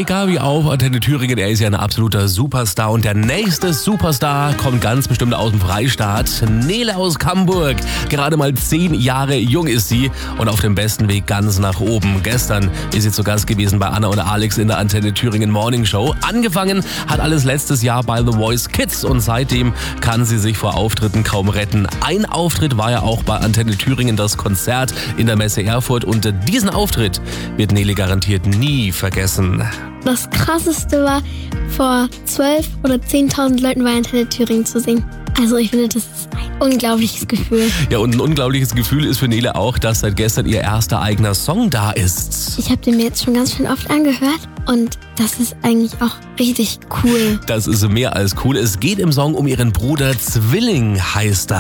Gavi auf Antenne Thüringen. Er ist ja ein absoluter Superstar. Und der nächste Superstar kommt ganz bestimmt aus dem Freistaat. Nele aus Hamburg. Gerade mal 10 Jahre jung ist sie und auf dem besten Weg ganz nach oben. Gestern ist sie zu Gast gewesen bei Anna und Alex in der Antenne Thüringen Morning Show. Angefangen hat alles letztes Jahr bei The Voice Kids und seitdem kann sie sich vor Auftritten kaum retten. Ein Auftritt war ja auch bei Antenne Thüringen, das Konzert in der Messe Erfurt. Und diesen Auftritt wird Nele garantiert nie vergessen. Das Krasseste war, vor 12.000 oder 10.000 Leuten bei Antenne Thüringen zu singen. Also ich finde, das ist ein unglaubliches Gefühl. Ja, und ein unglaubliches Gefühl ist für Nele auch, dass seit gestern ihr erster eigener Song da ist. Ich habe den mir jetzt schon ganz schön oft angehört und das ist eigentlich auch richtig cool. Das ist mehr als cool. Es geht im Song um ihren Bruder, Zwilling heißt er.